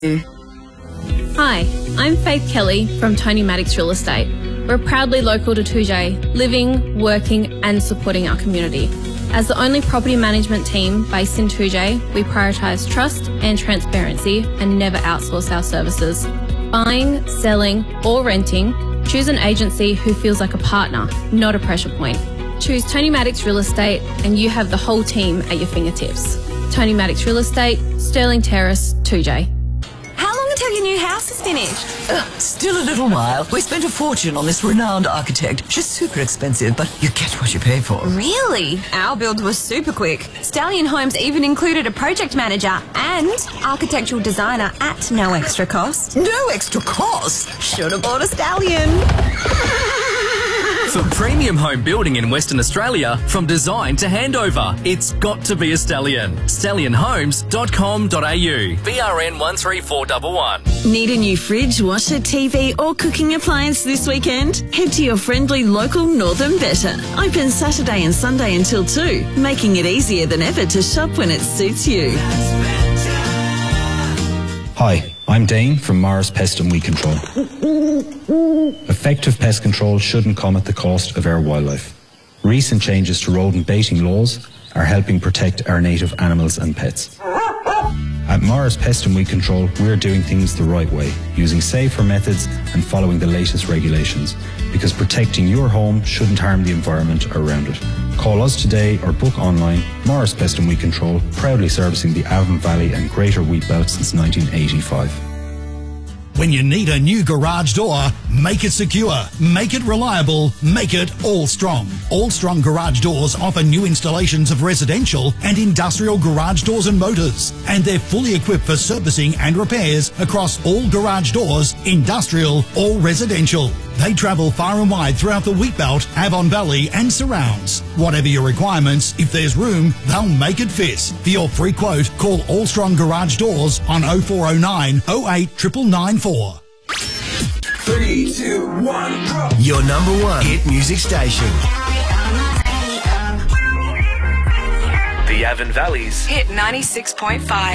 Hi, I'm Faith Kelly from Tony Maddox Real Estate. We're proudly local to Toodyay, living, working and supporting our community. As the only property management team based in Toodyay, we prioritise trust and transparency and never outsource our services. Buying, selling or renting, choose an agency who feels like a partner, not a pressure point. Choose Tony Maddox Real Estate and you have the whole team at your fingertips. Tony Maddox Real Estate, Sterling Terrace, Toodyay. How long until your new house is finished? Still a little while. We spent a fortune on this renowned architect. She's super expensive, but you get what you pay for. Really? Our build was super quick. Stallion Homes even included a project manager and architectural designer at no extra cost. No extra cost? Should have bought a Stallion. For premium home building in Western Australia, from design to handover, it's got to be a Stallion. StallionHomes.com.au. BRN 13411. Need a new fridge, washer, TV or cooking appliance this weekend? Head to your friendly local Northern Better. Open Saturday and Sunday until 2, making it easier than ever to shop when it suits you. Hi, I'm Dane from Morris Pest and Weed Control. Effective pest control shouldn't come at the cost of our wildlife. Recent changes to rodent baiting laws are helping protect our native animals and pets. At Morris Pest and Weed Control, we're doing things the right way, using safer methods and following the latest regulations, because protecting your home shouldn't harm the environment around it. Call us today or book online. Morris Pest and Weed Control, proudly servicing the Avon Valley and Greater Wheat Belt since 1985. When you need a new garage door, make it secure, make it reliable, make it All Strong. All Strong Garage Doors offer new installations of residential and industrial garage doors and motors, and they're fully equipped for servicing and repairs across all garage doors, industrial or residential. They travel far and wide throughout the Wheatbelt, Avon Valley and surrounds. Whatever your requirements, if there's room, they'll make it fit. For your free quote, call All Strong Garage Doors on 0409 08 994. 3, 2, 1, go! Your number one hit music station. The Avon Valley's Hit 96.5.